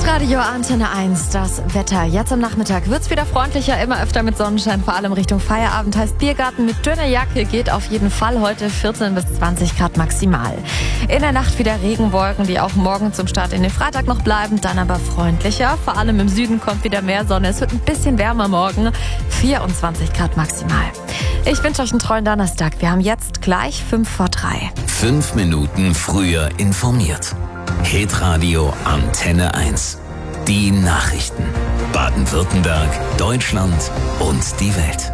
Hitradio Antenne 1, das Wetter. Jetzt am Nachmittag wird's wieder freundlicher, immer öfter mit Sonnenschein, vor allem Richtung Feierabend. Heißt Biergarten mit dünner Jacke geht auf jeden Fall heute 14 bis 20 Grad maximal. In der Nacht wieder Regenwolken, die auch morgen zum Start in den Freitag noch bleiben, dann aber freundlicher. Vor allem im Süden kommt wieder mehr Sonne. Es wird ein bisschen wärmer morgen, 24 Grad maximal. Ich wünsche euch einen tollen Donnerstag. Wir haben jetzt gleich 2:55. 5 Minuten früher informiert. Hitradio Antenne 1. Die Nachrichten. Baden-Württemberg, Deutschland und die Welt.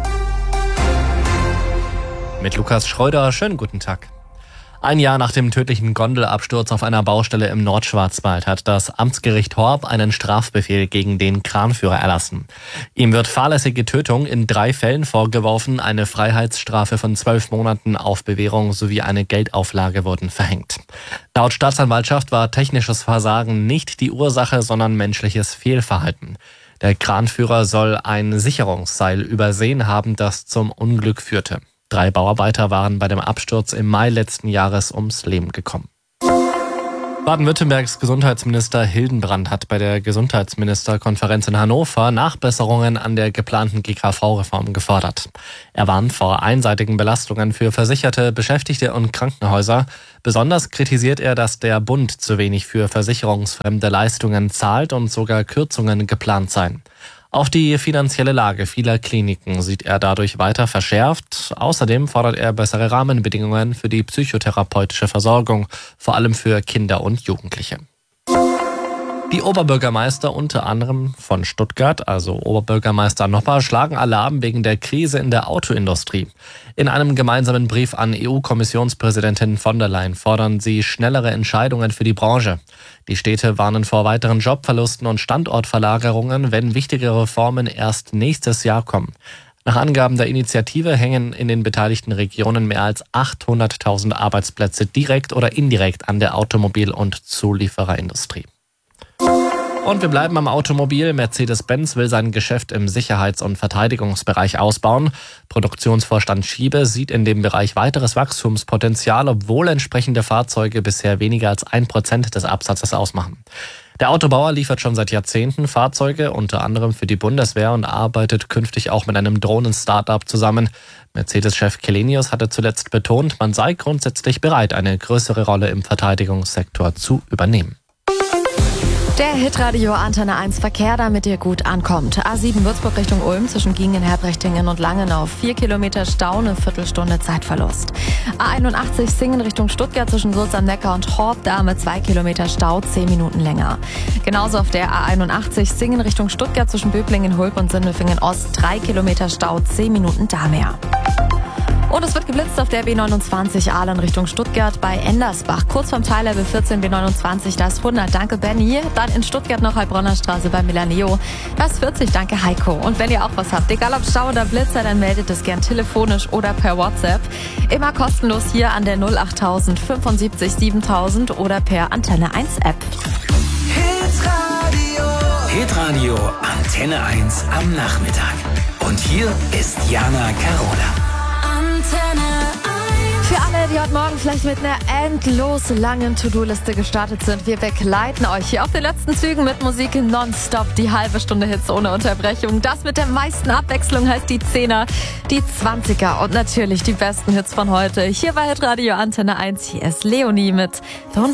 Mit Lukas Schreuder, schönen guten Tag. Ein Jahr nach dem tödlichen Gondelabsturz auf einer Baustelle im Nordschwarzwald hat das Amtsgericht Horb einen Strafbefehl gegen den Kranführer erlassen. Ihm wird fahrlässige Tötung in 3 Fällen vorgeworfen, eine Freiheitsstrafe von 12 Monaten auf Bewährung sowie eine Geldauflage wurden verhängt. Laut Staatsanwaltschaft war technisches Versagen nicht die Ursache, sondern menschliches Fehlverhalten. Der Kranführer soll ein Sicherungsseil übersehen haben, das zum Unglück führte. 3 Bauarbeiter waren bei dem Absturz im Mai letzten Jahres ums Leben gekommen. Baden-Württembergs Gesundheitsminister Hildenbrand hat bei der Gesundheitsministerkonferenz in Hannover Nachbesserungen an der geplanten GKV-Reform gefordert. Er warnt vor einseitigen Belastungen für Versicherte, Beschäftigte und Krankenhäuser. Besonders kritisiert er, dass der Bund zu wenig für versicherungsfremde Leistungen zahlt und sogar Kürzungen geplant seien. Auch die finanzielle Lage vieler Kliniken sieht er dadurch weiter verschärft. Außerdem fordert er bessere Rahmenbedingungen für die psychotherapeutische Versorgung, vor allem für Kinder und Jugendliche. Die Oberbürgermeister unter anderem von Stuttgart, also Oberbürgermeister Nopper, schlagen Alarm wegen der Krise in der Autoindustrie. In einem gemeinsamen Brief an EU-Kommissionspräsidentin von der Leyen fordern sie schnellere Entscheidungen für die Branche. Die Städte warnen vor weiteren Jobverlusten und Standortverlagerungen, wenn wichtige Reformen erst nächstes Jahr kommen. Nach Angaben der Initiative hängen in den beteiligten Regionen mehr als 800.000 Arbeitsplätze direkt oder indirekt an der Automobil- und Zuliefererindustrie. Und wir bleiben am Automobil. Mercedes-Benz will sein Geschäft im Sicherheits- und Verteidigungsbereich ausbauen. Produktionsvorstand Schiebe sieht in dem Bereich weiteres Wachstumspotenzial, obwohl entsprechende Fahrzeuge bisher weniger als 1% des Absatzes ausmachen. Der Autobauer liefert schon seit Jahrzehnten Fahrzeuge, unter anderem für die Bundeswehr, und arbeitet künftig auch mit einem Drohnen-Startup zusammen. Mercedes-Chef Källenius hatte zuletzt betont, man sei grundsätzlich bereit, eine größere Rolle im Verteidigungssektor zu übernehmen. Der Hitradio Antenne 1 Verkehr, damit ihr gut ankommt. A7 Würzburg Richtung Ulm zwischen Giengen, Herbrechtingen und Langenau. 4 Kilometer Stau, eine Viertelstunde Zeitverlust. A81 Singen Richtung Stuttgart zwischen Sulz am Neckar und Horb, da mit 2 Kilometer Stau, 10 Minuten länger. Genauso auf der A81 Singen Richtung Stuttgart zwischen Böblingen, Hulb und Sindelfingen Ost, 3 Kilometer Stau, 10 Minuten da mehr. Und es wird geblitzt auf der B29 Aalen Richtung Stuttgart bei Endersbach. Kurz vorm Teillevel 14 B29, das 100. Danke Benny. Dann in Stuttgart noch Heilbronner Straße bei Milaneo. Das 40. Danke Heiko. Und wenn ihr auch was habt, egal ob Stau oder Blitzer, dann meldet es gern telefonisch oder per WhatsApp. Immer kostenlos hier an der 08000 75 7000 oder per Antenne 1 App. Hitradio Antenne 1 am Nachmittag. Und hier ist Jana Carola. Für alle, die heute Morgen vielleicht mit einer endlos langen To-Do-Liste gestartet sind, wir begleiten euch hier auf den letzten Zügen mit Musik nonstop. Die halbe Stunde Hits ohne Unterbrechung. Das mit der meisten Abwechslung heißt die 10er, die 20er und natürlich die besten Hits von heute. Hier bei Hitradio Antenne 1. Hier ist Leonie mit Don't